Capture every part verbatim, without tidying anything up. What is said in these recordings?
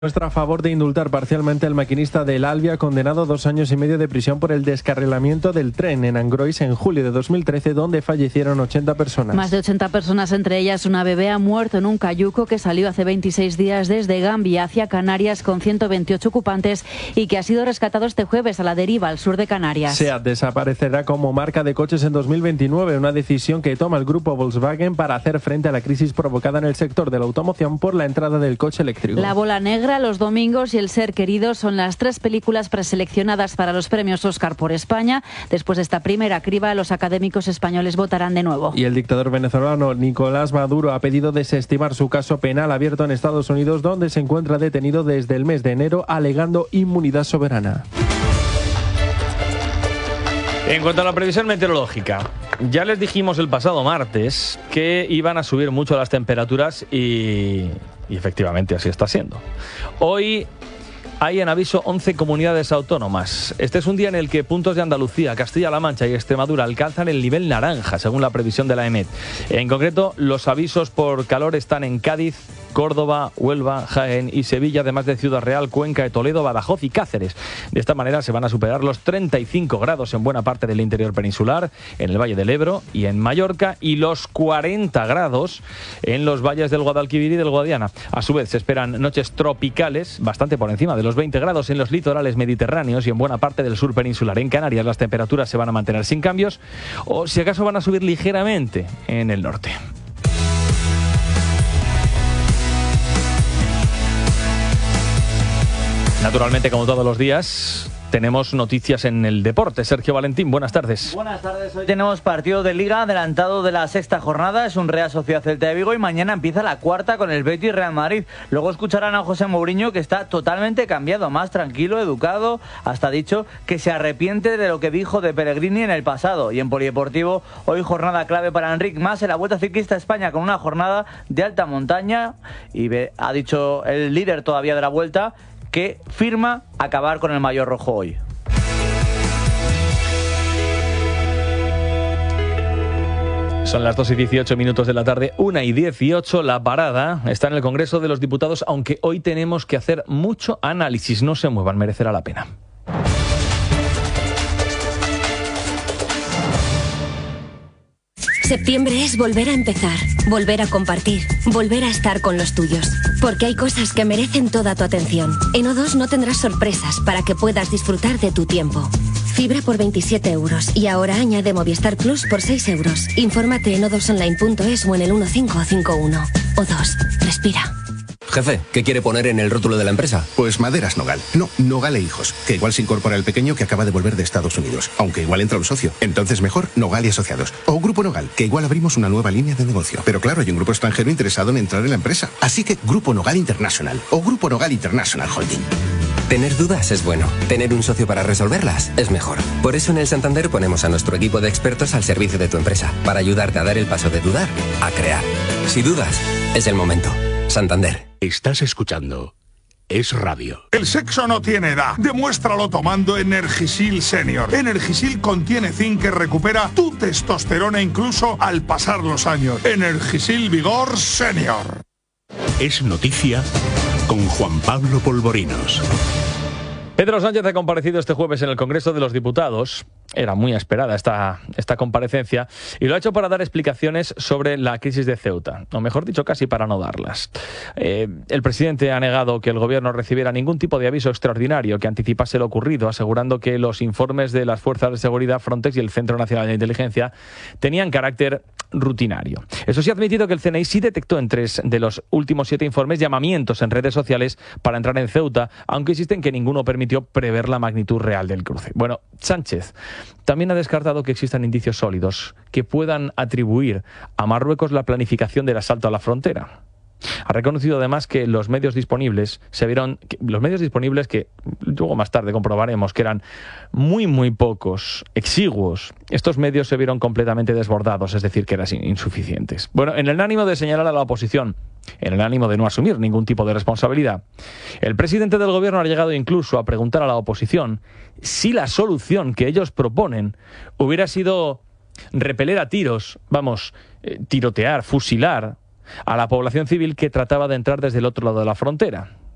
Muestra a favor de indultar parcialmente al maquinista del Alvia, condenado a dos años y medio de prisión por el descarrilamiento del tren en Angrois en julio de dos mil trece, donde fallecieron ochenta personas. Más de ochenta personas, entre ellas una bebé, ha muerto en un cayuco que salió hace veintiséis días desde Gambia hacia Canarias con ciento veintiocho ocupantes y que ha sido rescatado este jueves a la deriva al sur de Canarias. SEAT desaparecerá como marca de coches en dos mil veintinueve, una decisión que toma el grupo Volkswagen para hacer frente a la crisis provocada en el sector de la automoción por la entrada del coche eléctrico. La bola negra, Los domingos y El ser querido son las tres películas preseleccionadas para los premios Oscar por España. Después de esta primera criba, los académicos españoles votarán de nuevo. Y el dictador venezolano Nicolás Maduro ha pedido desestimar su caso penal abierto en Estados Unidos, donde se encuentra detenido desde el mes de enero alegando inmunidad soberana. En cuanto a la previsión meteorológica, ya les dijimos el pasado martes que iban a subir mucho las temperaturas y, y efectivamente así está siendo. Hoy hay en aviso once comunidades autónomas. Este es un día en el que puntos de Andalucía, Castilla-La Mancha y Extremadura alcanzan el nivel naranja, según la previsión de la EMET. En concreto, los avisos por calor están en Cádiz, Córdoba, Huelva, Jaén y Sevilla, además de Ciudad Real, Cuenca, Toledo, Badajoz y Cáceres. De esta manera se van a superar los treinta y cinco grados en buena parte del interior peninsular, en el Valle del Ebro y en Mallorca, y los cuarenta grados en los valles del Guadalquivir y del Guadiana. A su vez, se esperan noches tropicales, bastante por encima de los veinte grados en los litorales mediterráneos y en buena parte del sur peninsular. En Canarias las temperaturas se van a mantener sin cambios, o si acaso van a subir ligeramente en el norte. Naturalmente, como todos los días, tenemos noticias en el deporte. Sergio Valentín, buenas tardes. Buenas tardes. Hoy tenemos partido de Liga adelantado de la sexta jornada. Es un Real Sociedad Celta de Vigo y mañana empieza la cuarta con el Betis Real Madrid. Luego escucharán a José Mourinho, que está totalmente cambiado, más tranquilo, educado. Hasta ha dicho que se arrepiente de lo que dijo de Pellegrini en el pasado. Y en Polideportivo, hoy jornada clave para Enric Mas en la Vuelta Ciclista a España, con una jornada de alta montaña. Y ve, ha dicho el líder todavía de la Vuelta que firma acabar con el maillot rojo hoy. Son las dos y dieciocho minutos de la tarde, una y dieciocho. La parada está en el Congreso de los Diputados, aunque hoy tenemos que hacer mucho análisis. No se muevan, merecerá la pena. Septiembre es volver a empezar, volver a compartir, volver a estar con los tuyos. Porque hay cosas que merecen toda tu atención. En O dos no tendrás sorpresas para que puedas disfrutar de tu tiempo. Fibra por veintisiete euros y ahora añade Movistar Plus por seis euros. Infórmate en o dos online punto es o en el uno cinco cinco uno. O dos, respira. Jefe, ¿qué quiere poner en el rótulo de la empresa? Pues Maderas Nogal. No, Nogal e Hijos. Que igual se incorpora el pequeño que acaba de volver de Estados Unidos. Aunque igual entra un socio. Entonces mejor Nogal y Asociados. O Grupo Nogal, que igual abrimos una nueva línea de negocio. Pero claro, hay un grupo extranjero interesado en entrar en la empresa. Así que Grupo Nogal International. O Grupo Nogal International Holding. Tener dudas es bueno. Tener un socio para resolverlas es mejor. Por eso en el Santander ponemos a nuestro equipo de expertos al servicio de tu empresa. Para ayudarte a dar el paso de dudar a crear. Si dudas, es el momento. Santander. Estás escuchando Es Radio. El sexo no tiene edad. Demuéstralo tomando Energisil Senior. Energisil contiene zinc que recupera tu testosterona incluso al pasar los años. Energisil Vigor Senior. Es noticia con Juan Pablo Polvorinos. Pedro Sánchez ha comparecido este jueves en el Congreso de los Diputados. Era muy esperada esta, esta comparecencia, y lo ha hecho para dar explicaciones sobre la crisis de Ceuta, o mejor dicho, casi para no darlas. Eh, el presidente ha negado que el gobierno recibiera ningún tipo de aviso extraordinario que anticipase lo ocurrido, asegurando que los informes de las fuerzas de seguridad Frontex y el Centro Nacional de Inteligencia tenían carácter rutinario. Eso sí, ha admitido que el C N I sí detectó en tres de los últimos siete informes llamamientos en redes sociales para entrar en Ceuta, aunque insiste en que ninguno permitió prever la magnitud real del cruce. Bueno, Sánchez también ha descartado que existan indicios sólidos que puedan atribuir a Marruecos la planificación del asalto a la frontera. Ha reconocido además que los medios disponibles se vieron, que los medios disponibles que luego más tarde comprobaremos que eran muy muy pocos, exiguos. Estos medios se vieron completamente desbordados, es decir, que eran insuficientes. Bueno, en el ánimo de señalar a la oposición, en el ánimo de no asumir ningún tipo de responsabilidad, el presidente del gobierno ha llegado incluso a preguntar a la oposición si la solución que ellos proponen hubiera sido repeler a tiros, vamos, eh, tirotear, fusilar a la población civil que trataba de entrar desde el otro lado de la frontera.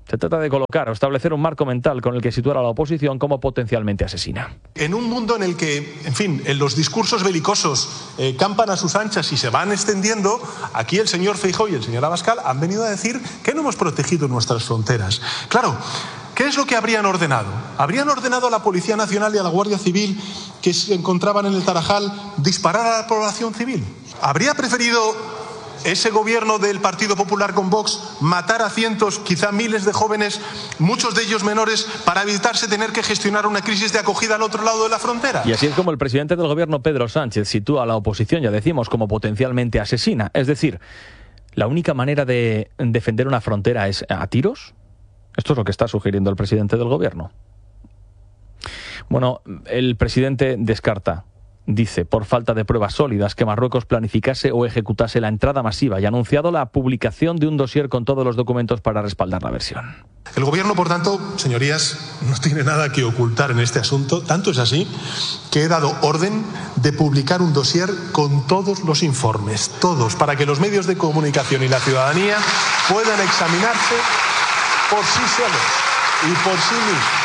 Se trata de colocar o establecer un marco mental con el que situar a la oposición como potencialmente asesina. En un mundo en el que, en fin, en los discursos belicosos eh, campan a sus anchas y se van extendiendo, aquí el señor Feijóo y el señor Abascal han venido a decir que no hemos protegido nuestras fronteras. Claro, ¿qué es lo que habrían ordenado? ¿Habrían ordenado a la Policía Nacional y a la Guardia Civil que se encontraban en el Tarajal disparar a la población civil? ¿Habría preferido ese gobierno del Partido Popular con Vox matar a cientos, quizá miles de jóvenes, muchos de ellos menores, para evitarse tener que gestionar una crisis de acogida al otro lado de la frontera? Y así es como el presidente del gobierno, Pedro Sánchez, sitúa a la oposición, ya decimos, como potencialmente asesina. Es decir, ¿la única manera de defender una frontera es a tiros? Esto es lo que está sugiriendo el presidente del gobierno. Bueno, el presidente descarta, dice, por falta de pruebas sólidas, que Marruecos planificase o ejecutase la entrada masiva y ha anunciado la publicación de un dossier con todos los documentos para respaldar la versión. El gobierno, por tanto, señorías, no tiene nada que ocultar en este asunto. Tanto es así que he dado orden de publicar un dossier con todos los informes, todos, para que los medios de comunicación y la ciudadanía puedan examinarse por sí solos y por sí mismos.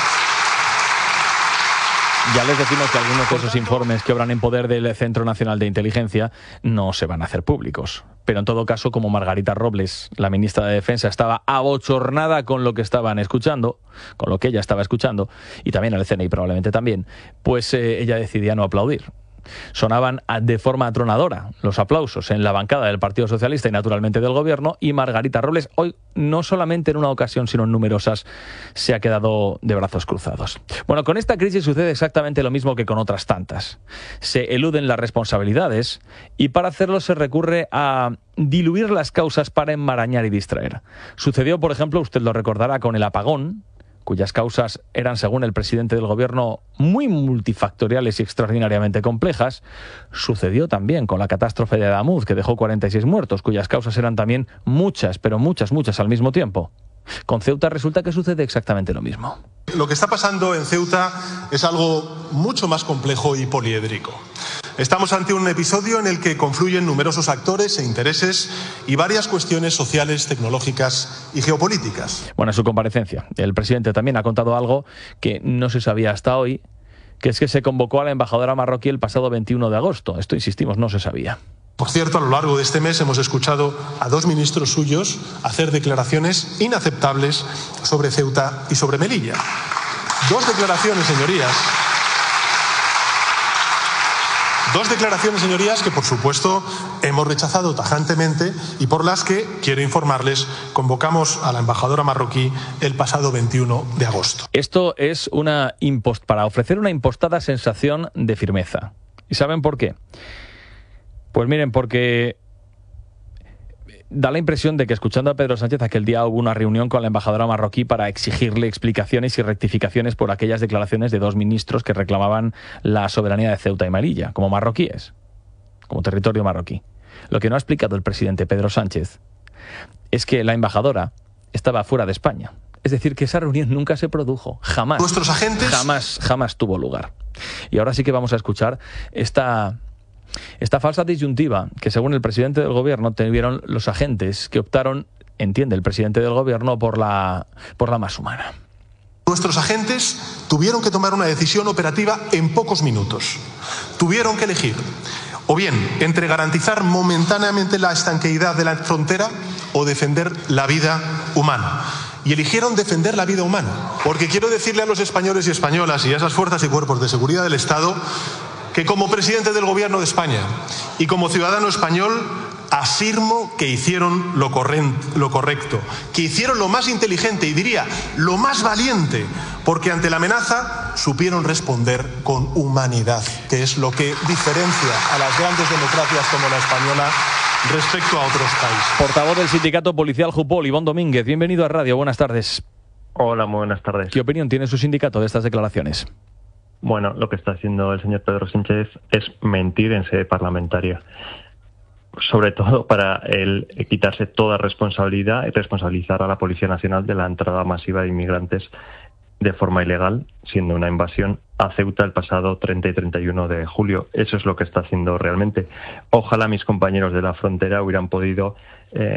Ya les decimos que algunos de esos informes que obran en poder del Centro Nacional de Inteligencia no se van a hacer públicos. Pero en todo caso, como Margarita Robles, la ministra de Defensa, estaba abochornada con lo que estaban escuchando, con lo que ella estaba escuchando, y también el C N I probablemente también, pues eh, ella decidía no aplaudir. Sonaban de forma atronadora los aplausos en la bancada del Partido Socialista y naturalmente del Gobierno, y Margarita Robles hoy, no solamente en una ocasión sino en numerosas, se ha quedado de brazos cruzados. Bueno, con esta crisis sucede exactamente lo mismo que con otras tantas. Se eluden las responsabilidades y para hacerlo se recurre a diluir las causas para enmarañar y distraer. Sucedió, por ejemplo, usted lo recordará, con el apagón, cuyas causas eran, según el presidente del gobierno, muy multifactoriales y extraordinariamente complejas. Sucedió también con la catástrofe de Adamuz, que dejó cuarenta y seis muertos, cuyas causas eran también muchas, pero muchas, muchas al mismo tiempo. Con Ceuta resulta que sucede exactamente lo mismo. Lo que está pasando en Ceuta es algo mucho más complejo y poliédrico. Estamos ante un episodio en el que confluyen numerosos actores e intereses y varias cuestiones sociales, tecnológicas y geopolíticas. Bueno, en su comparecencia, el presidente también ha contado algo que no se sabía hasta hoy, que es que se convocó a la embajadora marroquí el pasado veintiuno de agosto. Esto, insistimos, no se sabía. Por cierto, a lo largo de este mes hemos escuchado a dos ministros suyos hacer declaraciones inaceptables sobre Ceuta y sobre Melilla. Dos declaraciones, señorías. Dos declaraciones, señorías, que por supuesto hemos rechazado tajantemente y por las que, quiero informarles, convocamos a la embajadora marroquí el pasado veintiuno de agosto. Esto es una impost- para ofrecer una impostada sensación de firmeza. ¿Y saben por qué? Pues miren, porque da la impresión de que, escuchando a Pedro Sánchez, aquel día hubo una reunión con la embajadora marroquí para exigirle explicaciones y rectificaciones por aquellas declaraciones de dos ministros que reclamaban la soberanía de Ceuta y Melilla, como marroquíes, como territorio marroquí. Lo que no ha explicado el presidente Pedro Sánchez es que la embajadora estaba fuera de España. Es decir, que esa reunión nunca se produjo, jamás. Nuestros agentes Jamás, jamás tuvo lugar. Y ahora sí que vamos a escuchar esta... Esta falsa disyuntiva que, según el presidente del gobierno, tuvieron los agentes que optaron, entiende el presidente del gobierno, por la, por la más humana. Nuestros agentes tuvieron que tomar una decisión operativa en pocos minutos. Tuvieron que elegir, o bien, entre garantizar momentáneamente la estanqueidad de la frontera o defender la vida humana. Y eligieron defender la vida humana. Porque quiero decirle a los españoles y españolas y a esas fuerzas y cuerpos de seguridad del Estado que, como presidente del Gobierno de España y como ciudadano español, afirmo que hicieron lo, lo correcto, que hicieron lo más inteligente y diría lo más valiente, porque ante la amenaza supieron responder con humanidad, que es lo que diferencia a las grandes democracias como la española respecto a otros países. Portavoz del sindicato policial Jupol, Iván Domínguez, bienvenido a Radio, buenas tardes. Hola, muy buenas tardes. ¿Qué opinión tiene su sindicato de estas declaraciones? Bueno, lo que está haciendo el señor Pedro Sánchez es mentir en sede parlamentaria, sobre todo para él quitarse toda responsabilidad y responsabilizar a la Policía Nacional de la entrada masiva de inmigrantes de forma ilegal, siendo una invasión a Ceuta el pasado treinta y treinta y uno de julio. Eso es lo que está haciendo realmente. Ojalá mis compañeros de la frontera hubieran podido eh,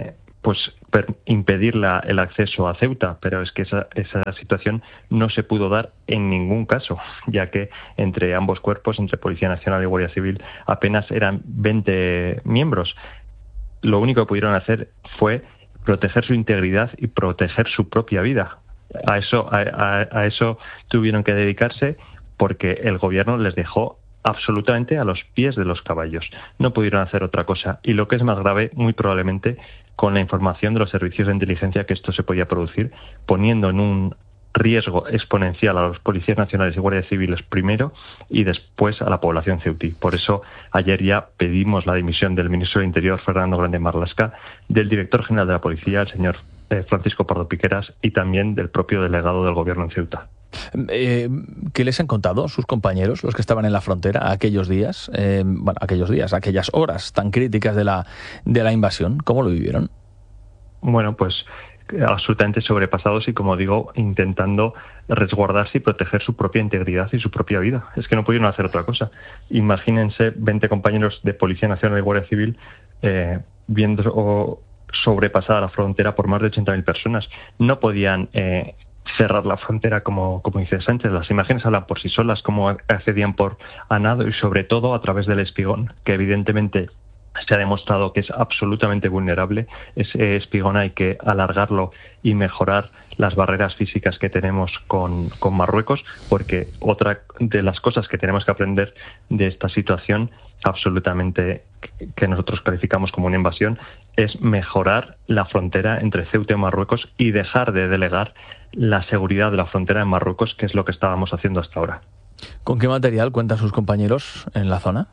pues per, impedir la, el acceso a Ceuta, pero es que esa, esa situación no se pudo dar en ningún caso, ya que entre ambos cuerpos, entre Policía Nacional y Guardia Civil, apenas eran veinte miembros. Lo único que pudieron hacer fue proteger su integridad y proteger su propia vida. A eso, a, a, a eso tuvieron que dedicarse porque el gobierno les dejó absolutamente a los pies de los caballos. No pudieron hacer otra cosa. Y lo que es más grave, muy probablemente, con la información de los servicios de inteligencia que esto se podía producir, poniendo en un riesgo exponencial a los policías nacionales y guardias civiles primero y después a la población ceutí. Por eso ayer ya pedimos la dimisión del ministro del Interior, Fernando Grande Marlaska, del director general de la policía, el señor eh, Francisco Pardo Piqueras, y también del propio delegado del gobierno en Ceuta. Eh, ¿Qué les han contado sus compañeros, los que estaban en la frontera aquellos días, eh, bueno, aquellos días, aquellas horas tan críticas de la, de la invasión? ¿Cómo lo vivieron? Bueno, pues absolutamente sobrepasados y, como digo, intentando resguardarse y proteger su propia integridad y su propia vida. Es que no pudieron hacer otra cosa. Imagínense veinte compañeros de Policía Nacional y Guardia Civil eh, viendo sobrepasada la frontera por más de ochenta mil personas. No podían eh, cerrar la frontera como, como dice Sánchez. Las imágenes hablan por sí solas, como accedían por a nado y sobre todo a través del espigón, que evidentemente se ha demostrado que es absolutamente vulnerable. Ese espigón hay que alargarlo y mejorar las barreras físicas que tenemos con, con Marruecos, porque otra de las cosas que tenemos que aprender de esta situación, absolutamente que nosotros calificamos como una invasión, es mejorar la frontera entre Ceuta y Marruecos y dejar de delegar la seguridad de la frontera en Marruecos, que es lo que estábamos haciendo hasta ahora. ¿Con qué material cuentan sus compañeros en la zona?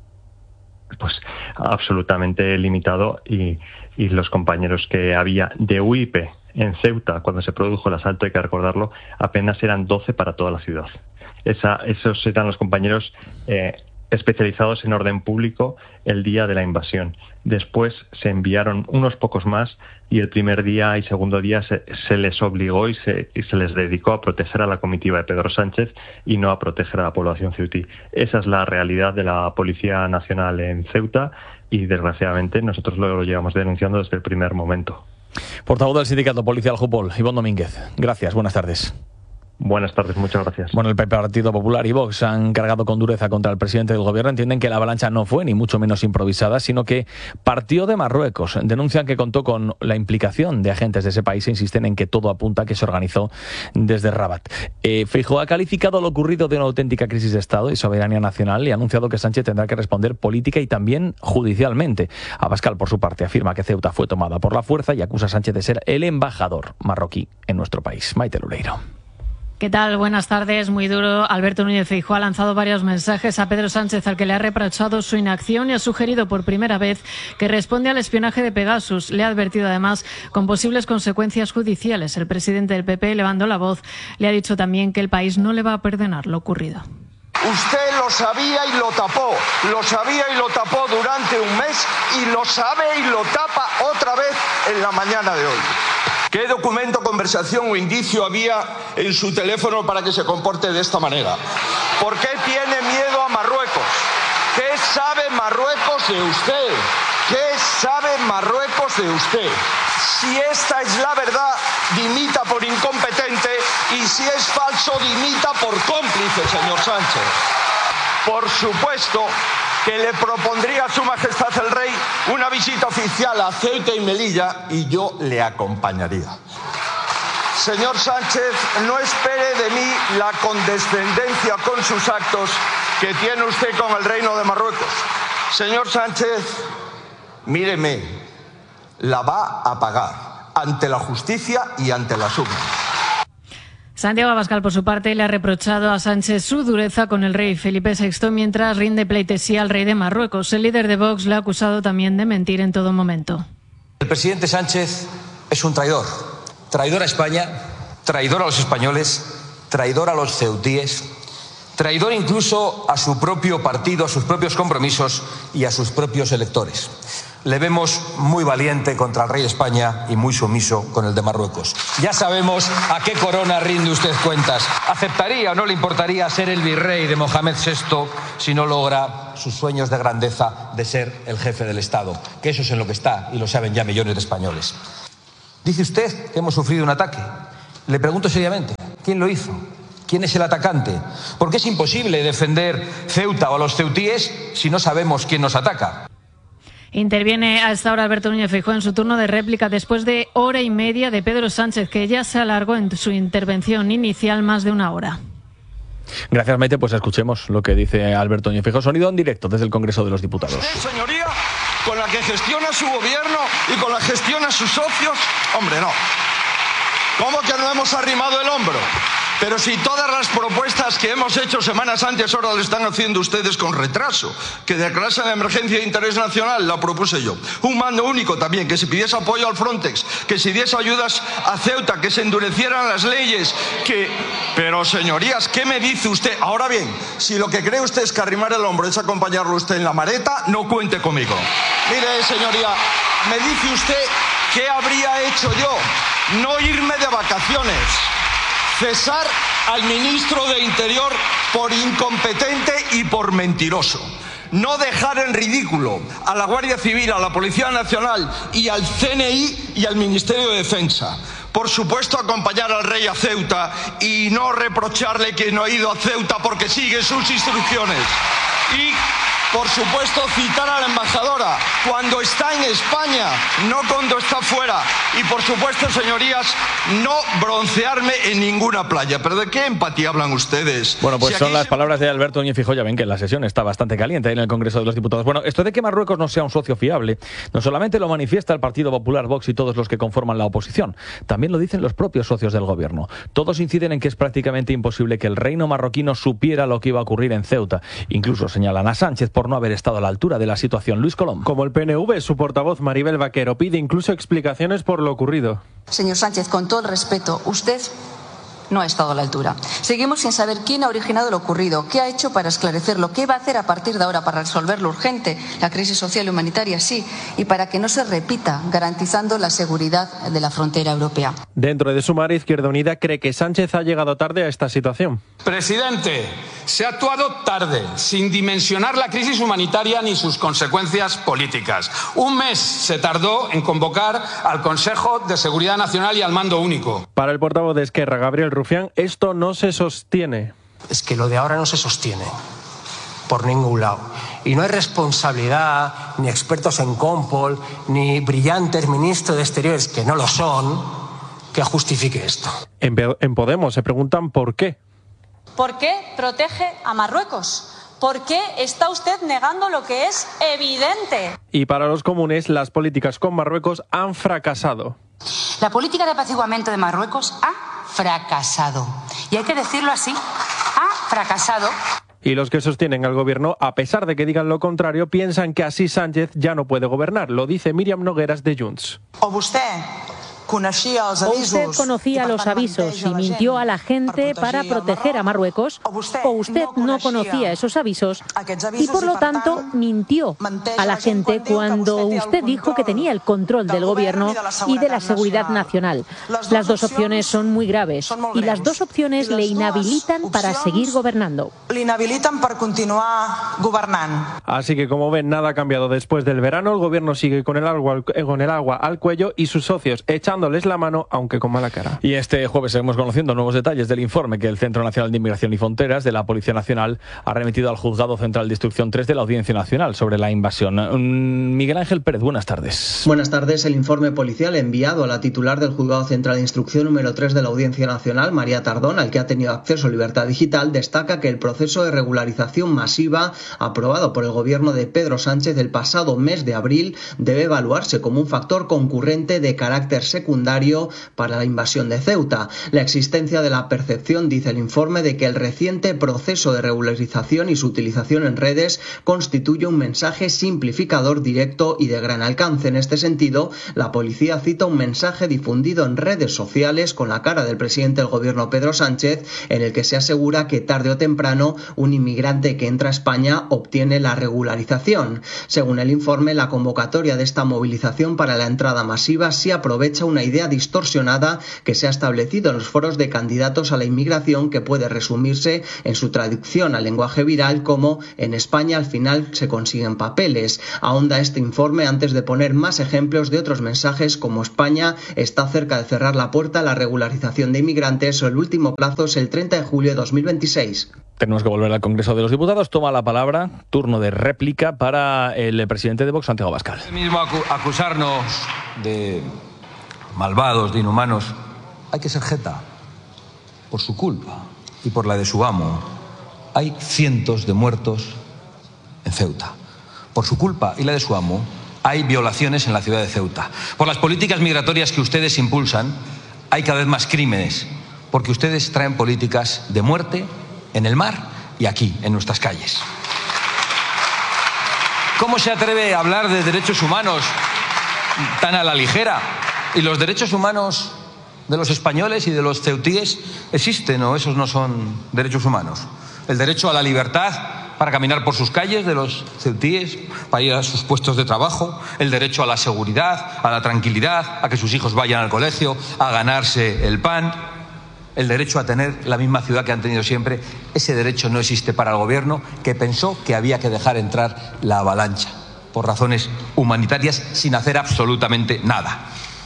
Pues absolutamente limitado, y, y los compañeros que había de U I P en Ceuta cuando se produjo el asalto, hay que recordarlo, apenas eran doce para toda la ciudad. Esa, esos eran los compañeros eh, especializados en orden público el día de la invasión. Después se enviaron unos pocos más y el primer día y segundo día se, se les obligó y se, y se les dedicó a proteger a la comitiva de Pedro Sánchez y no a proteger a la población ceutí. Esa es la realidad de la Policía Nacional en Ceuta y, desgraciadamente, nosotros lo, lo llevamos denunciando desde el primer momento. Portavoz del sindicato policial Jupol, Ivonne Domínguez. Gracias, buenas tardes. Buenas tardes, muchas gracias. Bueno, el Partido Popular y Vox han cargado con dureza contra el presidente del gobierno. Entienden que la avalancha no fue ni mucho menos improvisada, sino que partió de Marruecos. Denuncian que contó con la implicación de agentes de ese país e insisten en que todo apunta a que se organizó desde Rabat. Eh, Feijóo ha calificado lo ocurrido de una auténtica crisis de Estado y soberanía nacional y ha anunciado que Sánchez tendrá que responder política y también judicialmente. Abascal, por su parte, afirma que Ceuta fue tomada por la fuerza y acusa a Sánchez de ser el embajador marroquí en nuestro país. Maite Lureiro. ¿Qué tal? Buenas tardes. Muy duro. Alberto Núñez Feijóo ha lanzado varios mensajes a Pedro Sánchez, al que le ha reprochado su inacción y ha sugerido por primera vez que responde al espionaje de Pegasus. Le ha advertido además con posibles consecuencias judiciales. El presidente del P P, levantando la voz, le ha dicho también que el país no le va a perdonar lo ocurrido. Usted lo sabía y lo tapó, lo sabía y lo tapó durante un mes y lo sabe y lo tapa otra vez en la mañana de hoy. ¿Qué documento, conversación o indicio había en su teléfono para que se comporte de esta manera? ¿Por qué tiene miedo a Marruecos? ¿Qué sabe Marruecos de usted? ¿Qué sabe Marruecos de usted? Si esta es la verdad, dimita por incompetente, y si es falso, dimita por cómplice, señor Sánchez. Por supuesto que le propondría a Su Majestad el Rey una visita oficial a Ceuta y Melilla y yo le acompañaría. Señor Sánchez, no espere de mí la condescendencia con sus actos que tiene usted con el Reino de Marruecos. Señor Sánchez, míreme, la va a pagar ante la justicia y ante las urnas. Santiago Abascal, por su parte, le ha reprochado a Sánchez su dureza con el rey Felipe sexto mientras rinde pleitesía al rey de Marruecos. El líder de Vox le ha acusado también de mentir en todo momento. El presidente Sánchez es un traidor. Traidor a España, traidor a los españoles, traidor a los ceutíes, traidor incluso a su propio partido, a sus propios compromisos y a sus propios electores. le vemos muy valiente contra el rey de España y muy sumiso con el de Marruecos. Ya sabemos a qué corona rinde usted cuentas. ¿Aceptaría o no le importaría ser el virrey de Mohamed sexto si no logra sus sueños de grandeza de ser el jefe del Estado? Que eso es en lo que está y lo saben ya millones de españoles. Dice usted que hemos sufrido un ataque. Le pregunto seriamente, ¿quién lo hizo? ¿Quién es el atacante? Porque es imposible defender Ceuta o a los ceutíes si no sabemos quién nos ataca. Interviene a esta hora Alberto Núñez Feijóo en su turno de réplica después de hora y media de Pedro Sánchez, que ya se alargó en su intervención inicial más de una hora. Gracias, Maite. Pues escuchemos lo que dice Alberto Núñez Feijóo. Sonido en directo desde el Congreso de los Diputados. ¿Usted, señoría, con la que gestiona su gobierno y con la que gestiona sus socios? Hombre, no. ¿Cómo que no hemos arrimado el hombro? Pero si todas las propuestas que hemos hecho semanas antes ahora lo están haciendo ustedes con retraso, que declarasen la emergencia de interés nacional, la propuse yo. Un mando único también, que se pidiese apoyo al Frontex, que se diese ayudas a Ceuta, que se endurecieran las leyes, que... Pero, señorías, ¿qué me dice usted? Ahora bien, si lo que cree usted es que arrimar el hombro es acompañarlo usted en la maleta, no cuente conmigo. Mire, señoría, me dice usted qué habría hecho yo. No irme de vacaciones. Cesar al ministro de Interior por incompetente y por mentiroso. No dejar en ridículo a la Guardia Civil, a la Policía Nacional y al C N I y al Ministerio de Defensa. Por supuesto, acompañar al rey a Ceuta y no reprocharle que no ha ido a Ceuta porque sigue sus instrucciones. Y, por supuesto, citar a la embajadora cuando está en España, no cuando está fuera. Y, por supuesto, señorías, no broncearme en ninguna playa. ¿Pero de qué empatía hablan ustedes? Bueno, pues si son las se... palabras de Alberto Núñez Feijóo. Ya ven que la sesión está bastante caliente ahí en el Congreso de los Diputados. Bueno, esto de que Marruecos no sea un socio fiable, no solamente lo manifiesta el Partido Popular, Vox y todos los que conforman la oposición, también lo dicen los propios socios del gobierno. Todos inciden en que es prácticamente imposible que el reino marroquino supiera lo que iba a ocurrir en Ceuta. Incluso señalan a Sánchez por no haber estado a la altura de la situación. Luis Colom. Como el P N V, su portavoz Maribel Vaquero pide incluso explicaciones por lo ocurrido. Señor Sánchez, con todo el respeto, usted no ha estado a la altura. Seguimos sin saber quién ha originado lo ocurrido, qué ha hecho para esclarecerlo, qué va a hacer a partir de ahora para resolver lo urgente, la crisis social y humanitaria, sí, y para que no se repita, garantizando la seguridad de la frontera europea. Dentro de Sumar, Izquierda Unida cree que Sánchez ha llegado tarde a esta situación. Presidente, se ha actuado tarde, sin dimensionar la crisis humanitaria ni sus consecuencias políticas. Un mes se tardó en convocar al Consejo de Seguridad Nacional y al Mando Único. Para el portavoz de Esquerra, Gabriel Rufián, esto no se sostiene. Es que lo de ahora no se sostiene por ningún lado. Y no hay responsabilidad, ni expertos en Compol, ni brillantes ministros de Exteriores, que no lo son, que justifique esto. En, en Podemos se preguntan por qué. ¿Por qué protege a Marruecos? ¿Por qué está usted negando lo que es evidente? Y para los comunes, las políticas con Marruecos han fracasado. La política de apaciguamiento de Marruecos ha fracasado. Y hay que decirlo así, ha fracasado. Y los que sostienen al gobierno, a pesar de que digan lo contrario, piensan que así Sánchez ya no puede gobernar. Lo dice Míriam Nogueras de Junts. O usted conocía los avisos y mintió a la gente para proteger a Marruecos, o usted no conocía esos avisos y por lo tanto mintió a la gente cuando usted dijo que tenía el control del gobierno y de la seguridad nacional. Las dos opciones son muy graves y las dos opciones le inhabilitan para seguir gobernando. Le inhabilitan para continuar gobernando. Así que, como ven, nada ha cambiado después del verano. El gobierno sigue con el agua, con el agua al cuello y sus socios echan dándoles la mano, aunque con mala cara. Y este jueves seguimos conociendo nuevos detalles del informe que el Centro Nacional de Inmigración y Fronteras de la Policía Nacional ha remitido al Juzgado Central de Instrucción tres de la Audiencia Nacional sobre la invasión. Miguel Ángel Pérez, buenas tardes. Buenas tardes. El informe policial enviado a la titular del Juzgado Central de Instrucción número tres de la Audiencia Nacional, María Tardón, al que ha tenido acceso a Libertad Digital, destaca que el proceso de regularización masiva aprobado por el gobierno de Pedro Sánchez el pasado mes de abril debe evaluarse como un factor concurrente de carácter secundario secundario para la invasión de Ceuta. La existencia de la percepción, dice el informe, de que el reciente proceso de regularización y su utilización en redes constituye un mensaje simplificador, directo y de gran alcance. En este sentido, la policía cita un mensaje difundido en redes sociales con la cara del presidente del gobierno Pedro Sánchez, en el que se asegura que tarde o temprano un inmigrante que entra a España obtiene la regularización. Según el informe, la convocatoria de esta movilización para la entrada masiva sí aprovecha una idea distorsionada que se ha establecido en los foros de candidatos a la inmigración, que puede resumirse en su traducción al lenguaje viral como "en España al final se consiguen papeles". Ahonda este informe antes de poner más ejemplos de otros mensajes como "España está cerca de cerrar la puerta a la regularización de inmigrantes" o "el último plazo es el treinta de julio de dos mil veintiséis. Tenemos que volver al Congreso de los Diputados. Toma la palabra, turno de réplica para el presidente de Vox, Santiago Abascal. El mismo acu- acusarnos de malvados, de inhumanos. Hay que ser jeta. Por su culpa y por la de su amo, hay cientos de muertos en Ceuta. Por su culpa y la de su amo, hay violaciones en la ciudad de Ceuta. Por las políticas migratorias que ustedes impulsan, hay cada vez más crímenes, porque ustedes traen políticas de muerte en el mar y aquí, en nuestras calles. ¿Cómo se atreve a hablar de derechos humanos tan a la ligera? ¿Y los derechos humanos de los españoles y de los ceutíes existen o esos no son derechos humanos? El derecho a la libertad para caminar por sus calles de los ceutíes, para ir a sus puestos de trabajo, el derecho a la seguridad, a la tranquilidad, a que sus hijos vayan al colegio, a ganarse el pan, el derecho a tener la misma ciudad que han tenido siempre. Ese derecho no existe para el gobierno, que pensó que había que dejar entrar la avalancha por razones humanitarias sin hacer absolutamente nada.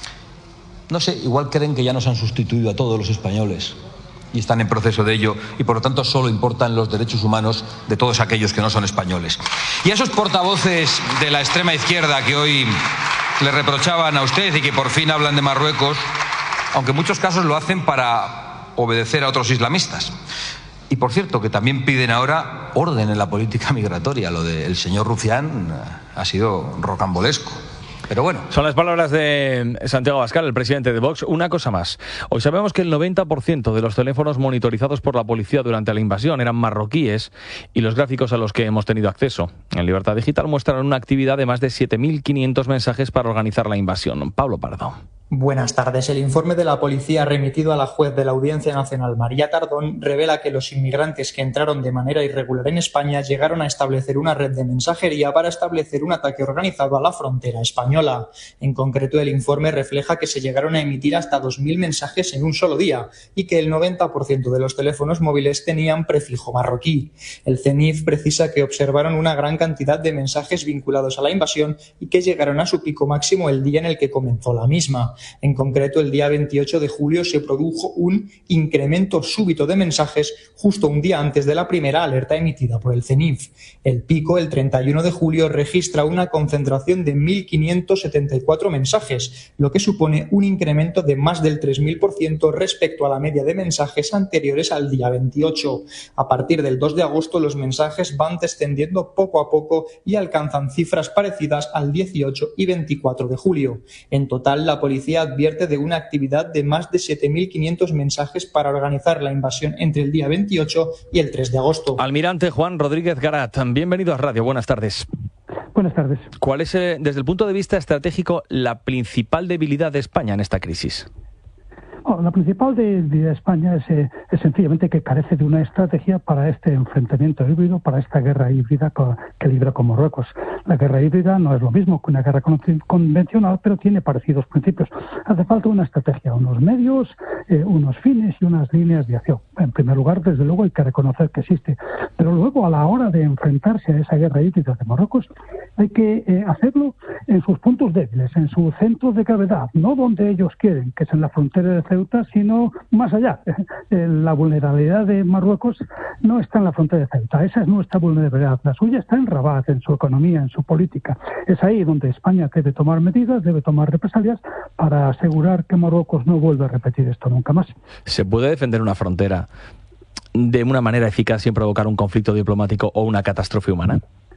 No sé, igual creen que ya nos han sustituido a todos los españoles y están en proceso de ello, y por lo tanto solo importan los derechos humanos de todos aquellos que no son españoles. Y a esos portavoces de la extrema izquierda que hoy le reprochaban a usted y que por fin hablan de Marruecos, aunque en muchos casos lo hacen para obedecer a otros islamistas. Y por cierto, que también piden ahora orden en la política migratoria. Lo del señor Rufián ha sido rocambolesco. Pero bueno. Son las palabras de Santiago Abascal, el presidente de Vox. Una cosa más. Hoy sabemos que el noventa por ciento de los teléfonos monitorizados por la policía durante la invasión eran marroquíes, y los gráficos a los que hemos tenido acceso en Libertad Digital muestran una actividad de más de siete mil quinientos mensajes para organizar la invasión. Pablo Pardo. Buenas tardes. El informe de la policía remitido a la juez de la Audiencia Nacional, María Tardón, revela que los inmigrantes que entraron de manera irregular en España llegaron a establecer una red de mensajería para establecer un ataque organizado a la frontera española. En concreto, el informe refleja que se llegaron a emitir hasta dos mil mensajes en un solo día y que el noventa por ciento de los teléfonos móviles tenían prefijo marroquí. El CENIF precisa que observaron una gran cantidad de mensajes vinculados a la invasión y que llegaron a su pico máximo el día en el que comenzó la misma. En concreto, el día veintiocho de julio se produjo un incremento súbito de mensajes justo un día antes de la primera alerta emitida por el CENIF. El pico, el treinta y uno de julio, registra una concentración de mil quinientos setenta y cuatro mensajes, lo que supone un incremento de más del tres mil por ciento respecto a la media de mensajes anteriores al día veintiocho. A partir del dos de agosto, los mensajes van descendiendo poco a poco y alcanzan cifras parecidas al dieciocho y veinticuatro de julio. En total, la policía advierte de una actividad de más de siete mil quinientos mensajes para organizar la invasión entre el día veintiocho y el tres de agosto. Almirante Juan Rodríguez Garat, bienvenido a Radio. Buenas tardes. Buenas tardes. ¿Cuál es, eh, desde el punto de vista estratégico, la principal debilidad de España en esta crisis? Bueno, la principal debilidad de España es, eh, es sencillamente que carece de una estrategia para este enfrentamiento híbrido, para esta guerra híbrida que libra con Marruecos. La guerra híbrida no es lo mismo que una guerra convencional, pero tiene parecidos principios. Hace falta una estrategia, unos medios, eh, unos fines y unas líneas de acción. En primer lugar, desde luego, hay que reconocer que existe. Pero luego, a la hora de enfrentarse a esa guerra híbrida de Marruecos, hay que eh, hacerlo en sus puntos débiles, en sus centros de gravedad, no donde ellos quieren, que es en la frontera de Ceuta, sino más allá. La vulnerabilidad de Marruecos no está en la frontera de Ceuta, esa es nuestra vulnerabilidad. La suya está en Rabat, en su economía, en su política. Es ahí donde España debe tomar medidas, debe tomar represalias para asegurar que Marruecos no vuelva a repetir esto nunca más. ¿Se puede defender una frontera de una manera eficaz sin provocar un conflicto diplomático o una catástrofe humana?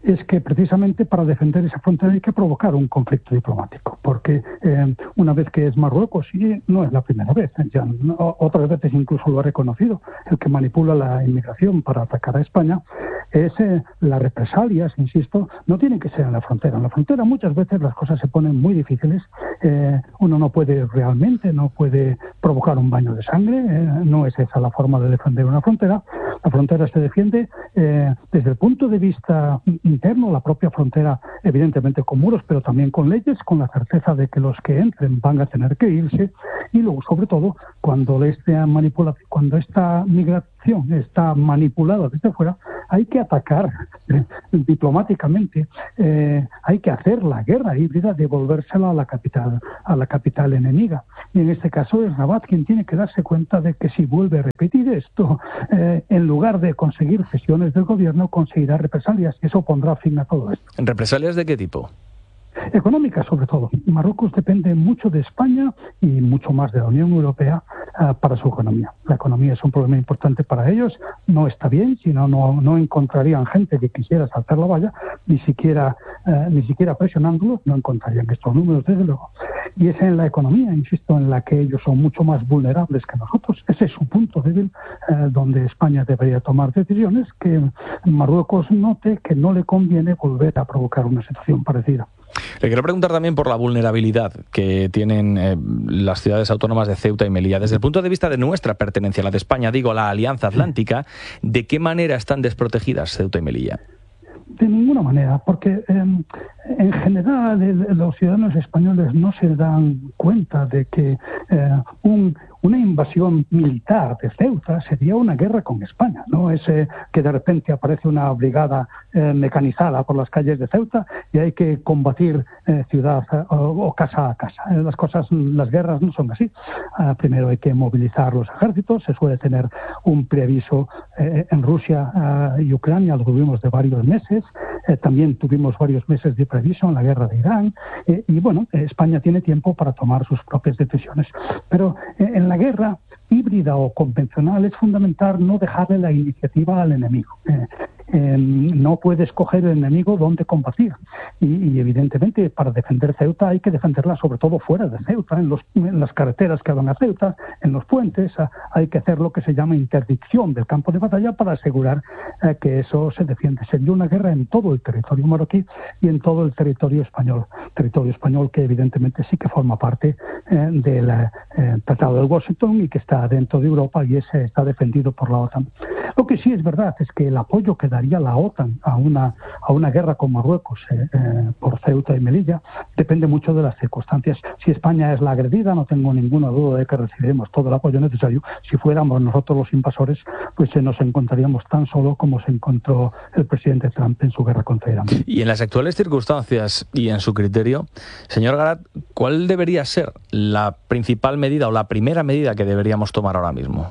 es que precisamente para defender esa frontera hay que provocar un conflicto diplomático, porque eh, una vez que es Marruecos, y no es la primera vez, ya no, otras veces incluso lo ha reconocido, el que manipula la inmigración para atacar a España, es eh, las represalias, insisto, no tienen que ser en la frontera. En la frontera muchas veces las cosas se ponen muy difíciles, eh, uno no puede realmente, no puede provocar un baño de sangre, eh, no es esa la forma de defender una frontera. La frontera se defiende eh, desde el punto de vista interno, la propia frontera evidentemente con muros, pero también con leyes, con la certeza de que los que entren van a tener que irse, y luego sobre todo cuando esta manipulación, cuando esta migración está manipulada desde fuera, hay que atacar eh, diplomáticamente, eh, hay que hacer la guerra híbrida, devolvérsela a la capital, a la capital enemiga. Y en este caso es Rabat quien tiene que darse cuenta de que si vuelve a repetir esto, eh, en lugar de conseguir cesiones del gobierno, conseguirá represalias, y eso pondrá fin a todo esto. ¿Represalias de qué tipo? Económica, sobre todo. Marruecos depende mucho de España y mucho más de la Unión Europea uh, para su economía. La economía es un problema importante para ellos. No está bien, si no, no encontrarían gente que quisiera saltar la valla, ni siquiera, uh, ni siquiera presionándolos, no encontrarían estos números, desde luego. Y es en la economía, insisto, en la que ellos son mucho más vulnerables que nosotros. Ese es su punto débil, uh, donde España debería tomar decisiones, que Marruecos note que no le conviene volver a provocar una situación parecida. Le quiero preguntar también por la vulnerabilidad que tienen eh, las ciudades autónomas de Ceuta y Melilla. Desde el punto de vista de nuestra pertenencia, la de España, digo, la Alianza Atlántica, ¿de qué manera están desprotegidas Ceuta y Melilla? De ninguna manera, porque eh, en general el, los ciudadanos españoles no se dan cuenta de que eh, un, una invasión militar de Ceuta sería una guerra con España. No es eh, que de repente aparece una brigada eh, mecanizada por las calles de Ceuta y hay que combatir eh, ciudad eh, o, o casa a casa. Eh, las cosas, las guerras no son así. Uh, primero hay que movilizar los ejércitos, se suele tener un preaviso eh, en Rusia uh, y Ucrania, lo tuvimos de varios meses. Eh, también tuvimos varios meses de previso en la guerra de Irán, eh, y bueno, eh, España tiene tiempo para tomar sus propias decisiones. Pero eh, en la guerra híbrida o convencional es fundamental no dejarle la iniciativa al enemigo. Eh, eh, no puede escoger el enemigo dónde combatir. Y, y evidentemente para defender Ceuta hay que defenderla sobre todo fuera de Ceuta, en, los, en las carreteras que van a Ceuta, en los puentes. A, hay que hacer lo que se llama interdicción del campo de batalla para asegurar eh, que eso se defiende. Sería una guerra en todo el territorio marroquí y en todo el territorio español. Territorio español que evidentemente sí que forma parte eh, del eh, Tratado de Washington y que está dentro de Europa y ese está defendido por la OTAN. Lo que sí es verdad es que el apoyo que daría la OTAN a una, a una guerra con Marruecos eh, eh, por Ceuta y Melilla depende mucho de las circunstancias. Si España es la agredida, no tengo ninguna duda de que recibiremos todo el apoyo necesario. Si fuéramos nosotros los invasores, pues eh, nos encontraríamos tan solo como se encontró el presidente Trump en su guerra contra Irán. Y en las actuales circunstancias y en su criterio, señor Garat, ¿cuál debería ser la principal medida o la primera medida que deberíamos tomar ahora mismo?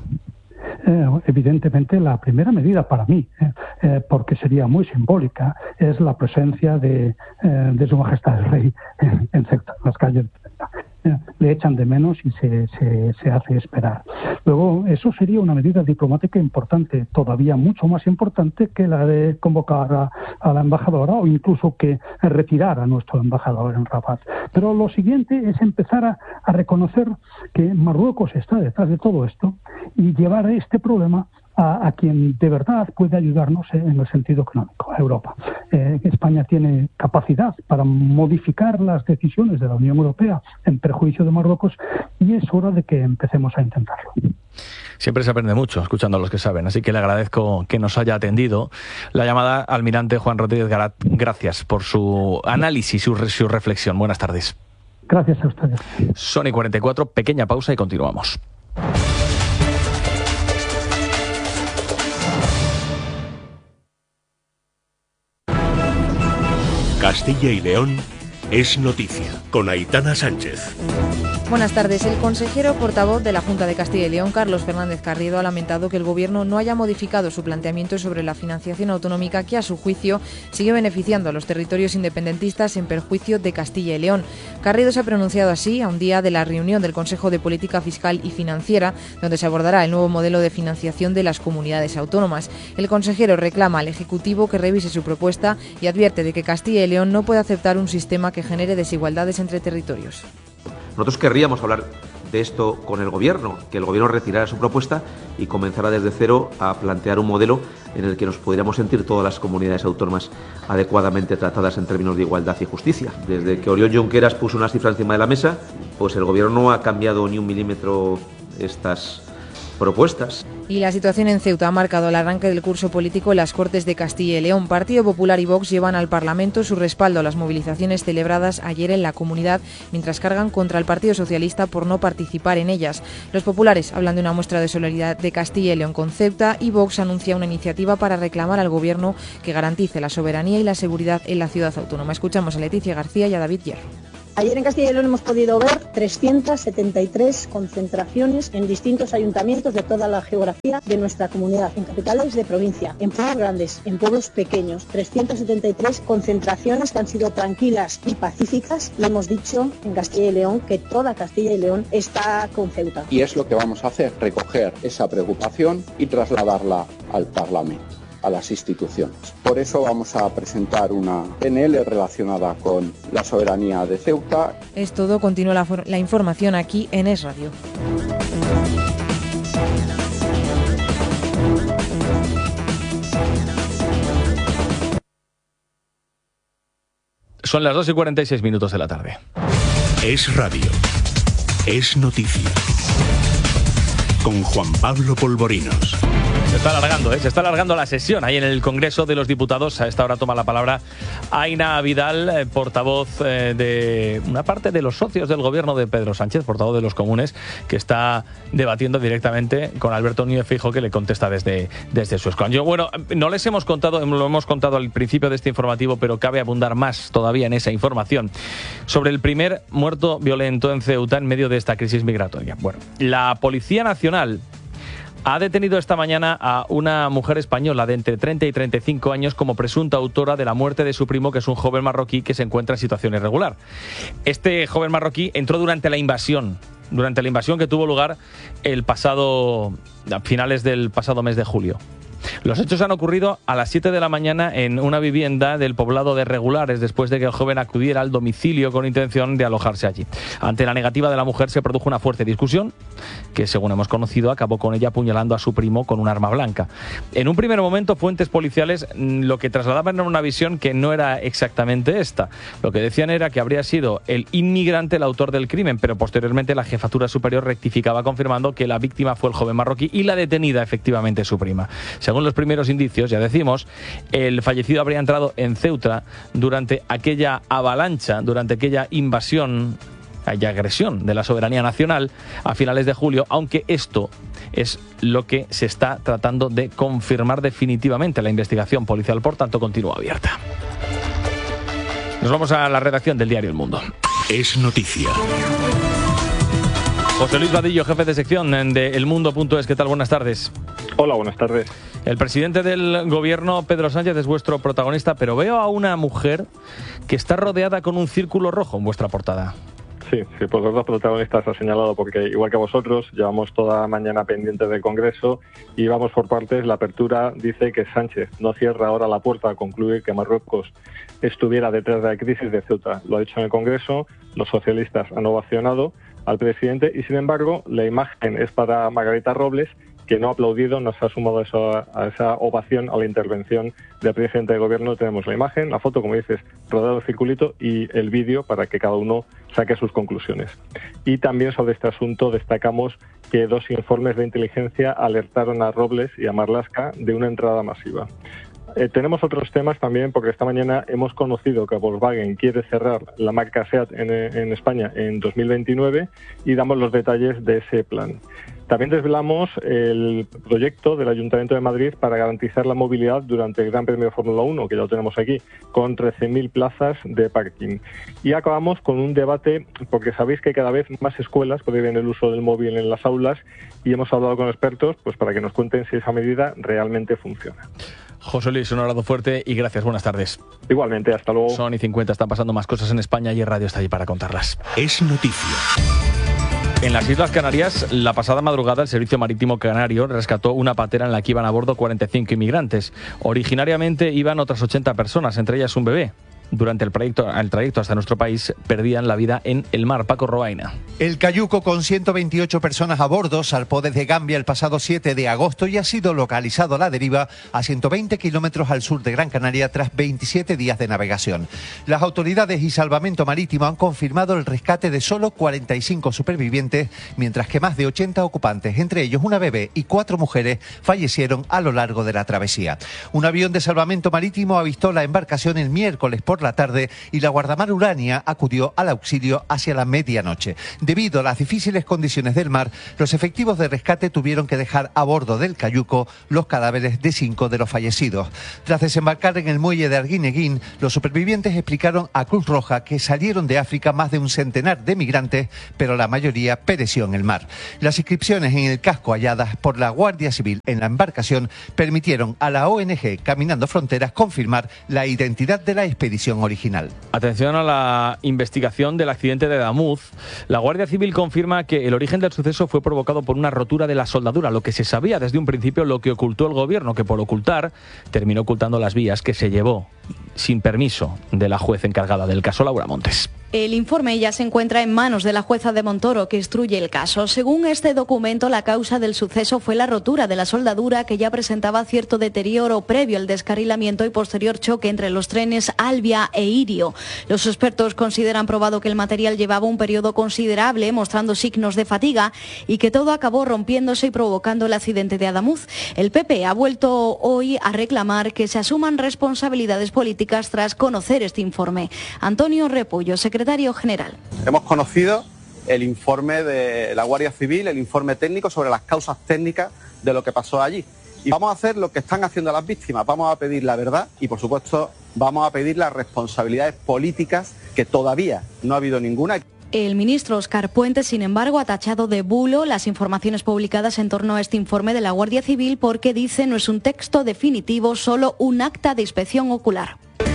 Eh, evidentemente la primera medida para mí, eh, eh, porque sería muy simbólica, es la presencia de, eh, de Su Majestad el Rey en, en Ceuta, en las calles de Ceuta. Eh, le echan de menos y se, se, se hace esperar. Luego, eso sería una medida diplomática importante, todavía mucho más importante que la de convocar a, a la embajadora o incluso que retirar a nuestro embajador en Rabat. Pero lo siguiente es empezar a, a reconocer que Marruecos está detrás de todo esto y llevar este problema a, a quien de verdad puede ayudarnos en el sentido económico, a Europa. Eh, España tiene capacidad para modificar las decisiones de la Unión Europea en perjuicio de Marruecos y es hora de que empecemos a intentarlo. Siempre se aprende mucho escuchando a los que saben, así que le agradezco que nos haya atendido la llamada. Almirante Juan Rodríguez Garat, gracias por su análisis y su, su reflexión. Buenas tardes. Gracias a ustedes. Son y cuarenta y cuatro, pequeña pausa y continuamos. Castilla y León es noticia con Aitana Sánchez. Buenas tardes. El consejero portavoz de la Junta de Castilla y León, Carlos Fernández Carriedo, ha lamentado que el Gobierno no haya modificado su planteamiento sobre la financiación autonómica que, a su juicio, sigue beneficiando a los territorios independentistas en perjuicio de Castilla y León. Carriedo se ha pronunciado así a un día de la reunión del Consejo de Política Fiscal y Financiera, donde se abordará el nuevo modelo de financiación de las comunidades autónomas. El consejero reclama al Ejecutivo que revise su propuesta y advierte de que Castilla y León no puede aceptar un sistema que genere desigualdades entre territorios. Nosotros querríamos hablar de esto con el Gobierno, que el Gobierno retirara su propuesta y comenzara desde cero a plantear un modelo en el que nos pudiéramos sentir todas las comunidades autónomas adecuadamente tratadas en términos de igualdad y justicia. Desde que Oriol Junqueras puso unas cifras encima de la mesa, pues el Gobierno no ha cambiado ni un milímetro estas propuestas. Y la situación en Ceuta ha marcado el arranque del curso político en las Cortes de Castilla y León. Partido Popular y Vox llevan al Parlamento su respaldo a las movilizaciones celebradas ayer en la comunidad, mientras cargan contra el Partido Socialista por no participar en ellas. Los populares hablan de una muestra de solidaridad de Castilla y León con Ceuta, y Vox anuncia una iniciativa para reclamar al Gobierno que garantice la soberanía y la seguridad en la ciudad autónoma. Escuchamos a Leticia García y a David Hierro. Ayer en Castilla y León hemos podido ver trescientas setenta y tres concentraciones en distintos ayuntamientos de toda la geografía de nuestra comunidad, en capitales de provincia, en pueblos grandes, en pueblos pequeños. trescientas setenta y tres concentraciones que han sido tranquilas y pacíficas, y hemos dicho en Castilla y León que toda Castilla y León está con Ceuta. Y es lo que vamos a hacer, recoger esa preocupación y trasladarla al Parlamento, a las instituciones. Por eso vamos a presentar una P N L relacionada con la soberanía de Ceuta. Es todo, continúa la, la información aquí en Es Radio. Son las dos y cuarenta y seis minutos de la tarde. Es Radio. Es noticia. Con Juan Pablo Polvorinos. Se está alargando, ¿eh? Se está alargando la sesión ahí en el Congreso de los Diputados. A esta hora toma la palabra Aina Vidal, eh, portavoz eh, de una parte de los socios del gobierno de Pedro Sánchez, portavoz de los comunes, que está debatiendo directamente con Alberto Núñez Feijóo, que le contesta desde, desde su escaño. Bueno, no les hemos contado, lo hemos contado al principio de este informativo, pero cabe abundar más todavía en esa información sobre el primer muerto violento en Ceuta en medio de esta crisis migratoria. Bueno, la Policía Nacional ha detenido esta mañana a una mujer española de entre treinta y treinta y cinco años como presunta autora de la muerte de su primo, que es un joven marroquí que se encuentra en situación irregular. Este joven marroquí entró durante la invasión, durante la invasión que tuvo lugar el pasado, a finales del pasado mes de julio. Los hechos han ocurrido a las siete de la mañana en una vivienda del poblado de Regulares, después de que el joven acudiera al domicilio con intención de alojarse allí. Ante la negativa de la mujer se produjo una fuerte discusión que, según hemos conocido, acabó con ella apuñalando a su primo con un arma blanca. En un primer momento, fuentes policiales lo que trasladaban era una visión que no era exactamente esta. Lo que decían era que habría sido el inmigrante el autor del crimen, pero posteriormente la jefatura superior rectificaba confirmando que la víctima fue el joven marroquí y la detenida efectivamente su prima. Según los primeros indicios, ya decimos, el fallecido habría entrado en Ceuta durante aquella avalancha, durante aquella invasión y agresión de la soberanía nacional a finales de julio, aunque esto es lo que se está tratando de confirmar definitivamente. La investigación policial, por tanto, continúa abierta. Nos vamos a la redacción del diario El Mundo. Es noticia. José Luis Vadillo, jefe de sección de El Mundo punto es. ¿Qué tal? Buenas tardes. Hola, buenas tardes. El presidente del gobierno, Pedro Sánchez, es vuestro protagonista, pero veo a una mujer que está rodeada con un círculo rojo en vuestra portada. Sí, sí, pues los dos protagonistas ha señalado, porque igual que vosotros, llevamos toda mañana pendientes del Congreso y vamos por partes. La apertura dice que Sánchez no cierra ahora la puerta a concluir que Marruecos estuviera detrás de la crisis de Ceuta. Lo ha dicho en el Congreso, los socialistas han ovacionado al presidente y, sin embargo, la imagen es para Margarita Robles, que no ha aplaudido, no se ha sumado a esa, a esa ovación a la intervención del presidente del gobierno. Tenemos la imagen, la foto, como dices, rodeado el circulito, y el vídeo para que cada uno saque sus conclusiones. Y también sobre este asunto destacamos que dos informes de inteligencia alertaron a Robles y a Marlaska de una entrada masiva. Eh, tenemos otros temas también, porque esta mañana hemos conocido que Volkswagen quiere cerrar la marca SEAT en, en España en dos mil veintinueve y damos los detalles de ese plan. También desvelamos el proyecto del Ayuntamiento de Madrid para garantizar la movilidad durante el Gran Premio de Fórmula uno, que ya lo tenemos aquí, con trece mil plazas de parking. Y acabamos con un debate, porque sabéis que cada vez más escuelas prohíben el uso del móvil en las aulas, y hemos hablado con expertos pues para que nos cuenten si esa medida realmente funciona. José Luis, un abrazo fuerte y gracias, buenas tardes. Igualmente, hasta luego. Son y cincuenta, están pasando más cosas en España y el radio está allí para contarlas. Es noticia. En las Islas Canarias, la pasada madrugada, el Servicio Marítimo Canario rescató una patera en la que iban a bordo cuarenta y cinco inmigrantes. Originariamente iban otras ochenta personas, entre ellas un bebé. Durante el trayecto, el trayecto hasta nuestro país perdían la vida en el mar. Paco Roaina. El cayuco, con ciento veintiocho personas a bordo, zarpó desde Gambia el pasado siete de agosto y ha sido localizado a la deriva a ciento veinte kilómetros al sur de Gran Canaria tras veintisiete días de navegación. Las autoridades y Salvamento Marítimo han confirmado el rescate de solo cuarenta y cinco supervivientes, mientras que más de ochenta ocupantes, entre ellos una bebé y cuatro mujeres, fallecieron a lo largo de la travesía. Un avión de Salvamento Marítimo avistó la embarcación el miércoles por la tarde y la guardamar Urania acudió al auxilio hacia la medianoche. Debido a las difíciles condiciones del mar, los efectivos de rescate tuvieron que dejar a bordo del cayuco los cadáveres de cinco de los fallecidos. Tras desembarcar en el muelle de Arguineguín, los supervivientes explicaron a Cruz Roja que salieron de África más de un centenar de migrantes, pero la mayoría pereció en el mar. Las inscripciones en el casco halladas por la Guardia Civil en la embarcación permitieron a la O N G Caminando Fronteras confirmar la identidad de la expedición original. Atención a la investigación del accidente de Adamuz. La Guardia Civil confirma que el origen del suceso fue provocado por una rotura de la soldadura, lo que se sabía desde un principio, lo que ocultó el gobierno, que por ocultar terminó ocultando las vías que se llevó sin permiso de la juez encargada del caso, Laura Montes. El informe ya se encuentra en manos de la jueza de Montoro, que instruye el caso. Según este documento, la causa del suceso fue la rotura de la soldadura, que ya presentaba cierto deterioro previo al descarrilamiento y posterior choque entre los trenes Albia e Irio. Los expertos consideran probado que el material llevaba un periodo considerable, mostrando signos de fatiga, y que todo acabó rompiéndose y provocando el accidente de Adamuz. El P P ha vuelto hoy a reclamar que se asuman responsabilidades políticas tras conocer este informe. Antonio Repullo, secretario Secretario General. Hemos conocido el informe de la Guardia Civil, el informe técnico sobre las causas técnicas de lo que pasó allí. Y vamos a hacer lo que están haciendo las víctimas, vamos a pedir la verdad y, por supuesto, vamos a pedir las responsabilidades políticas, que todavía no ha habido ninguna. El ministro Óscar Puente, sin embargo, ha tachado de bulo las informaciones publicadas en torno a este informe de la Guardia Civil porque dice no es un texto definitivo, solo un acta de inspección ocular.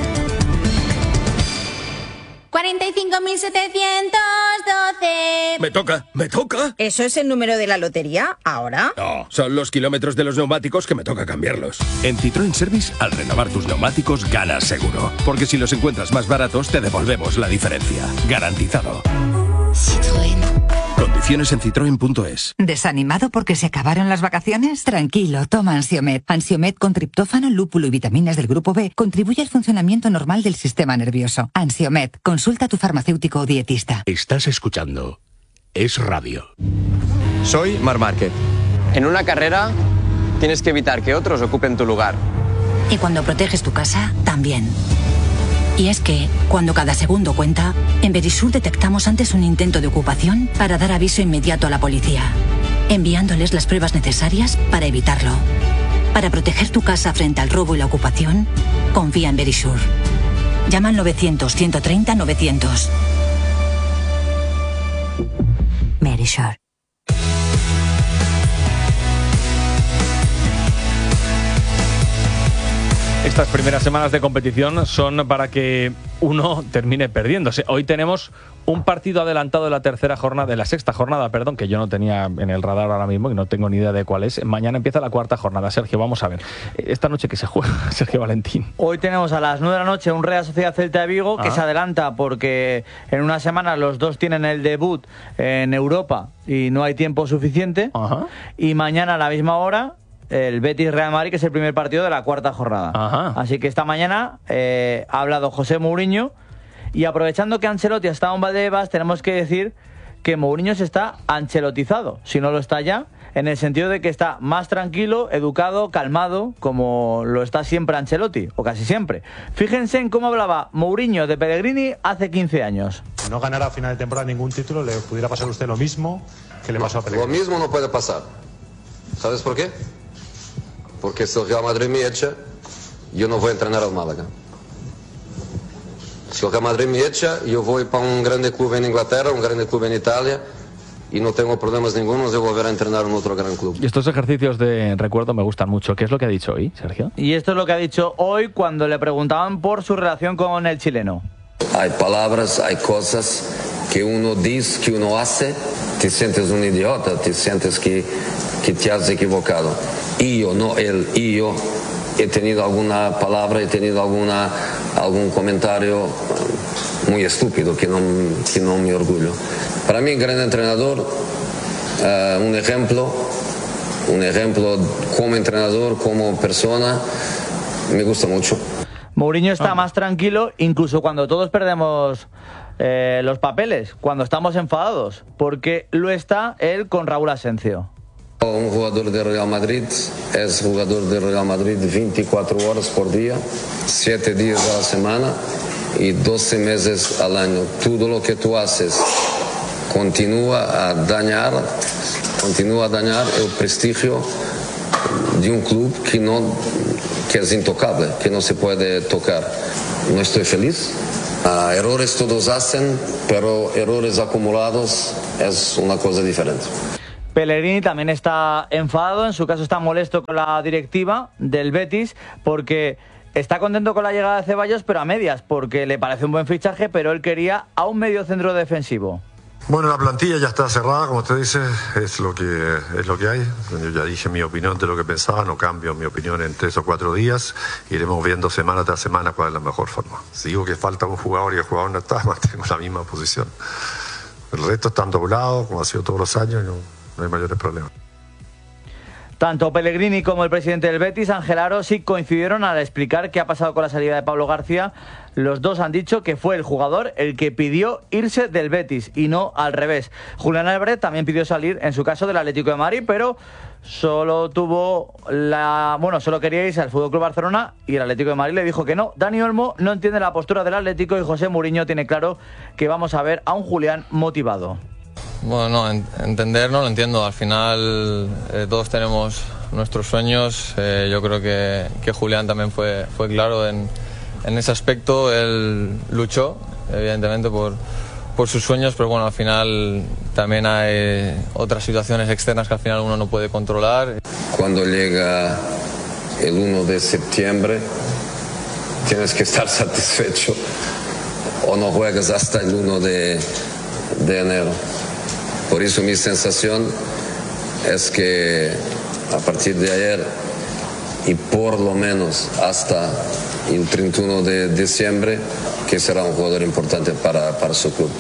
cuarenta y cinco mil setecientos doce. Me toca, me toca. ¿Eso es el número de la lotería ahora? No, son los kilómetros de los neumáticos que me toca cambiarlos. En Citroën Service, al renovar tus neumáticos, ganas seguro. Porque si los encuentras más baratos, te devolvemos la diferencia. Garantizado. Citroën. Condiciones en citroen punto es. ¿Desanimado porque se acabaron las vacaciones? Tranquilo, toma Ansiomed. Ansiomed con triptófano, lúpulo y vitaminas del grupo B contribuye al funcionamiento normal del sistema nervioso. Ansiomed, consulta a tu farmacéutico o dietista. Estás escuchando Es Radio. Soy Marc Márquez. En una carrera tienes que evitar que otros ocupen tu lugar. Y cuando proteges tu casa, también. Y es que, cuando cada segundo cuenta, en Verisur detectamos antes un intento de ocupación para dar aviso inmediato a la policía, enviándoles las pruebas necesarias para evitarlo. Para proteger tu casa frente al robo y la ocupación, confía en Verisur. Llama al novecientos, ciento treinta, novecientos. Verisur. Estas primeras semanas de competición son para que uno termine perdiéndose. Hoy tenemos un partido adelantado de la tercera jornada, de la sexta jornada, perdón, que yo no tenía en el radar ahora mismo y no tengo ni idea de cuál es. Mañana empieza la cuarta jornada. Sergio, vamos a ver. Esta noche que se juega, Sergio Valentín. Hoy tenemos a las nueve de la noche un Real Sociedad Celta de Vigo que ah. se adelanta porque en una semana los dos tienen el debut en Europa y no hay tiempo suficiente. Ajá. Y mañana a la misma hora el Betis Real Madrid, que es el primer partido de la cuarta jornada. Ajá. Así que esta mañana eh, ha hablado José Mourinho y aprovechando que Ancelotti ha estado en Valdebebas, tenemos que decir que Mourinho se está ancelotizado, si no lo está ya, en el sentido de que está más tranquilo, educado, calmado, como lo está siempre Ancelotti, o casi siempre. Fíjense en cómo hablaba Mourinho de Pellegrini hace quince años. Si no ganara a final de temporada ningún título, le pudiera pasar a usted lo mismo que le pasó a Pellegrini. Lo mismo no puede pasar. ¿Sabes por qué? Porque si el Real Madrid me echa, yo no voy a entrenar al Málaga. Si el Real Madrid me echa, yo voy para un grande club en Inglaterra, un grande club en Italia, y no tengo problemas ningunos de volver a entrenar en otro gran club. Y estos ejercicios de recuerdo me gustan mucho. ¿Qué es lo que ha dicho hoy, Sergio? Y esto es lo que ha dicho hoy cuando le preguntaban por su relación con el chileno. Hay palabras, hay cosas que uno dice, que uno hace, te sientes un idiota, te sientes que, que te has equivocado. Y yo, no él, y yo, he tenido alguna palabra, he tenido alguna, algún comentario muy estúpido que no, que no me orgullo. Para mí, gran entrenador, uh, un ejemplo, un ejemplo como entrenador, como persona, me gusta mucho. Mourinho está ah. más tranquilo, incluso cuando todos perdemos eh, los papeles, cuando estamos enfadados, porque lo está él con Raúl Asencio. Un jugador de Real Madrid es jugador de Real Madrid veinticuatro horas por día, siete días a la semana y doce meses al año. Todo lo que tú haces continúa a dañar, continúa a dañar el prestigio de un club que no, que es intocable, que no se puede tocar. No estoy feliz. Uh, errores todos hacen, pero errores acumulados es una cosa diferente. Pellegrini también está enfadado, en su caso está molesto con la directiva del Betis porque está contento con la llegada de Ceballos, pero a medias, porque le parece un buen fichaje, pero él quería a un mediocentro defensivo. Bueno, la plantilla ya está cerrada, como usted dice, es lo que es lo que hay. Yo ya dije mi opinión de lo que pensaba, no cambio mi opinión en tres o cuatro días. Iremos viendo semana tras semana cuál es la mejor forma. Si digo que falta un jugador y el jugador no está, mantengo la misma posición. El resto están doblados, como ha sido todos los años, no, no hay mayores problemas. Tanto Pellegrini como el presidente del Betis, Ángel Aro, sí coincidieron al explicar qué ha pasado con la salida de Pablo García. Los dos han dicho que fue el jugador el que pidió irse del Betis y no al revés. Julián Álvarez también pidió salir, en su caso, del Atlético de Madrid, pero solo tuvo la... Bueno, solo quería irse al F C Barcelona y el Atlético de Madrid le dijo que no. Dani Olmo no entiende la postura del Atlético y José Mourinho tiene claro que vamos a ver a un Julián motivado. Bueno, no, en, entender no lo entiendo. Al final eh, todos tenemos nuestros sueños. Eh, yo creo que, que Julián también fue, fue claro en, en ese aspecto. Él luchó, evidentemente, por, por sus sueños, pero bueno, al final también hay otras situaciones externas que al final uno no puede controlar. Cuando llega el uno de septiembre, tienes que estar satisfecho o no juegas hasta el uno de, de enero. Por eso mi sensación es que a partir de ayer y por lo menos hasta el treinta y uno de diciembre, que será un jugador importante para, para su club.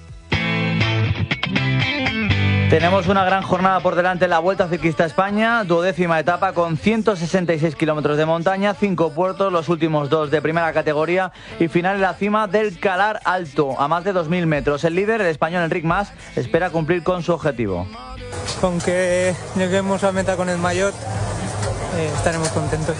Tenemos una gran jornada por delante en la Vuelta Ciclista a España, duodécima etapa con ciento sesenta y seis kilómetros de montaña, cinco puertos, los últimos dos de primera categoría y final en la cima del Calar Alto, a más de dos mil metros. El líder, el español Enric Mas, espera cumplir con su objetivo. Con que lleguemos a meta con el maillot, eh, estaremos contentos.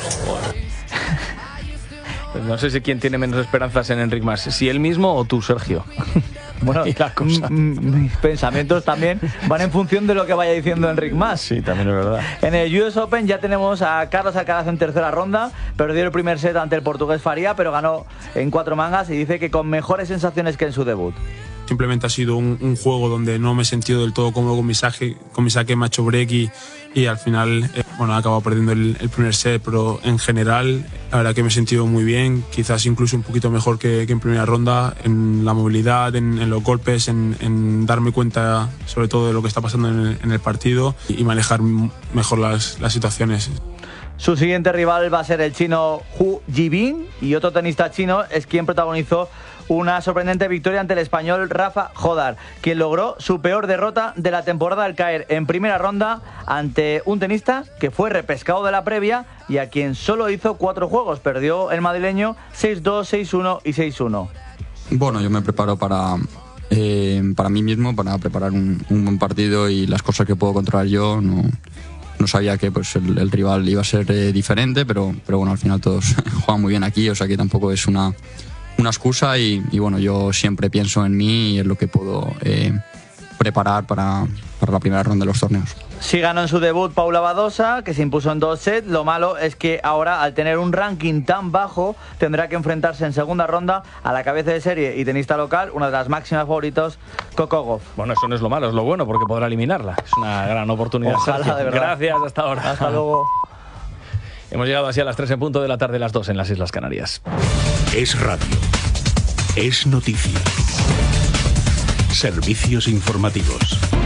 No sé si quién tiene menos esperanzas en Enric Mas, si él mismo o tú, Sergio. Bueno, mis pensamientos también van en función de lo que vaya diciendo Enric Mas. Sí, también es verdad. En el U S Open ya tenemos a Carlos Alcaraz en tercera ronda. Perdió el primer set ante el portugués Faria, pero ganó en cuatro mangas y dice que con mejores sensaciones que en su debut. Simplemente ha sido un, un juego donde no me he sentido del todo cómodo con mi saque, con mi saque me ha hecho break y, y al final eh, bueno, he acabado perdiendo el, el primer set, pero en general la verdad que me he sentido muy bien, quizás incluso un poquito mejor que, que en primera ronda, en la movilidad, en, en los golpes, en, en darme cuenta sobre todo de lo que está pasando en el, en el partido y, y manejar mejor las, las situaciones. Su siguiente rival va a ser el chino Hu Jibin y otro tenista chino es quien protagonizó una sorprendente victoria ante el español Rafa Jodar, quien logró su peor derrota de la temporada al caer en primera ronda ante un tenista que fue repescado de la previa y a quien solo hizo cuatro juegos. Perdió el madrileño seis dos, seis uno y seis uno. Bueno, yo me preparo para eh, para mí mismo, para preparar un, un buen partido y las cosas que puedo controlar yo. No, no sabía que pues, el, el rival iba a ser eh, diferente, pero, pero bueno, al final todos juegan muy bien aquí, o sea que tampoco es una, una excusa y, y bueno, yo siempre pienso en mí y en lo que puedo eh, preparar para, para la primera ronda de los torneos. Sí ganó en su debut Paula Badosa, que se impuso en dos sets. Lo malo es que ahora, al tener un ranking tan bajo, tendrá que enfrentarse en segunda ronda a la cabeza de serie y tenista local, una de las máximas favoritos, Coco Gauff. Bueno, eso no es lo malo, es lo bueno, porque podrá eliminarla. Es una gran oportunidad. Ojalá, Sergio. de verdad. Gracias, hasta ahora. Hasta luego. Hemos llegado así a las tres en punto de la tarde, las dos en las Islas Canarias. Es radio. Es noticia. Servicios informativos.